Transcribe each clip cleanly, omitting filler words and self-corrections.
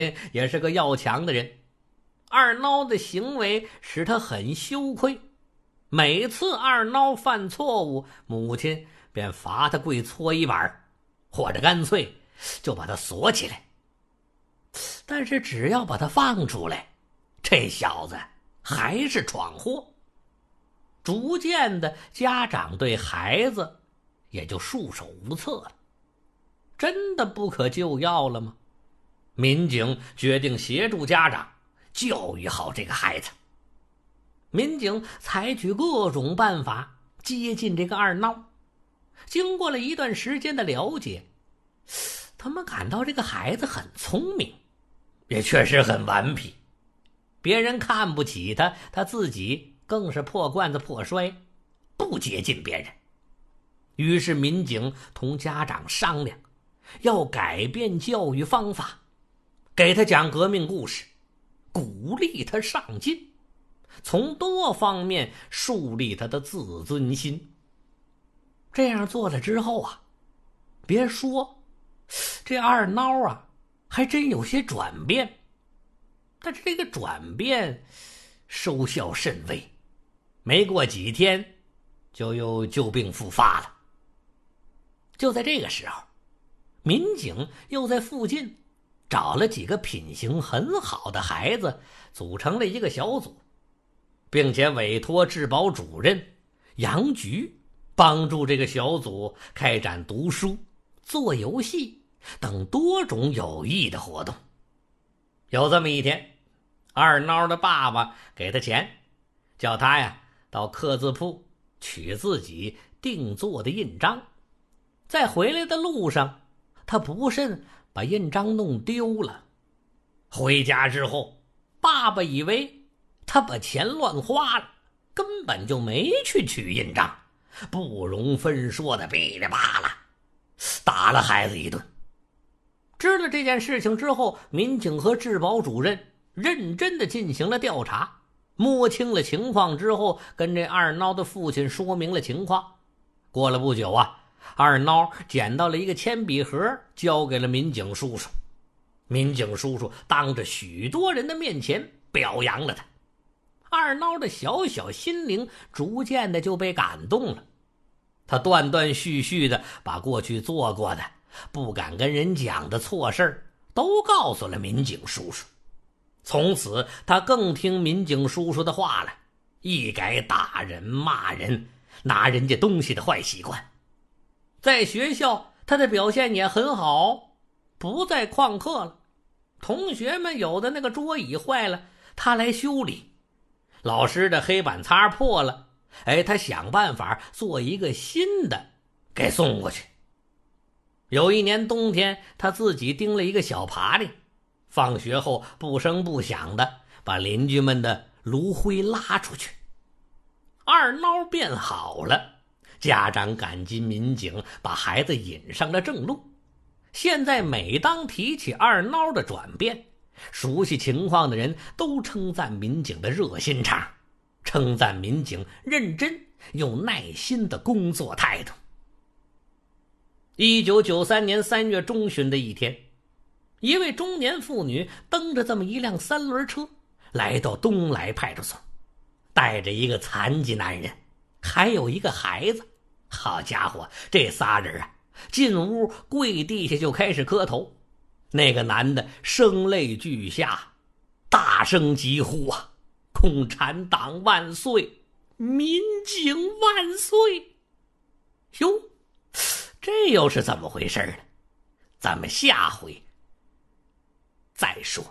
也是个要强的人。二孬的行为使他很羞愧，每次二孬犯错误，母亲便罚他跪搓衣板，或者干脆就把他锁起来。但是只要把他放出来，这小子还是闯祸。逐渐的，家长对孩子也就束手无策了。真的不可救药了吗？民警决定协助家长教育好这个孩子。民警采取各种办法接近这个二孬。经过了一段时间的了解，他们感到这个孩子很聪明，也确实很顽皮。别人看不起他，他自己更是破罐子破摔，不接近别人。于是民警同家长商量，要改变教育方法，给他讲革命故事，鼓励他上进，从多方面树立他的自尊心。这样做了之后啊，别说这二孬啊还真有些转变，但是这个转变收效甚微，没过几天就又旧病复发了。就在这个时候，民警又在附近找了几个品行很好的孩子，组成了一个小组，并且委托治保主任杨局帮助这个小组开展读书、做游戏等多种有益的活动。有这么一天，二孬的爸爸给他钱，叫他呀到刻字铺取自己定做的印章。在回来的路上，他不慎把印章弄丢了。回家之后，爸爸以为他把钱乱花了，根本就没去取印章，不容分说的噼里啪啦打了孩子一顿。知道这件事情之后，民警和治保主任认真的进行了调查，摸清了情况之后，跟这二孬的父亲说明了情况。过了不久啊，二孬捡到了一个铅笔盒，交给了民警叔叔。民警叔叔当着许多人的面前表扬了他。二孬的小小心灵逐渐的就被感动了，他断断续续的把过去做过的不敢跟人讲的错事都告诉了民警叔叔。从此他更听民警叔叔的话了，一改打人骂人拿人家东西的坏习惯。在学校他的表现也很好，不再旷课了。同学们有的那个桌椅坏了，他来修理；老师的黑板擦破了，他想办法做一个新的给送过去。有一年冬天，他自己钉了一个小爬犁，放学后不声不响的把邻居们的炉灰拉出去。二孬变好了，家长感激民警把孩子引上了正路。现在每当提起二孬的转变，熟悉情况的人都称赞民警的热心肠，称赞民警认真又耐心的工作态度。1993年3月中旬的一天，一位中年妇女蹬着这么一辆三轮车来到东来派出所，带着一个残疾男人还有一个孩子。好家伙，这仨人啊进屋跪地下就开始磕头。那个男的声泪俱下，大声疾呼啊，共产党万岁，民警万岁。哟，这又是怎么回事呢？咱们下回再说。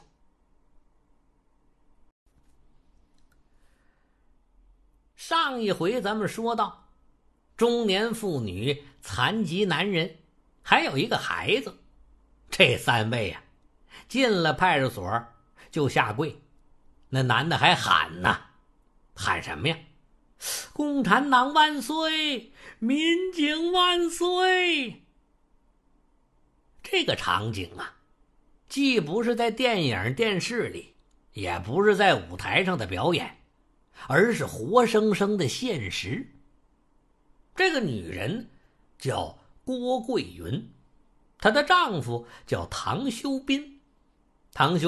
上一回咱们说到，中年妇女、残疾男人还有一个孩子，这三位啊进了派出所就下跪。那男的还喊呢，喊什么呀？共产党万岁，民警万岁。这个场景啊，既不是在电影电视里，也不是在舞台上的表演，而是活生生的现实。这个女人叫郭桂云，她的丈夫叫唐修斌。 堂兄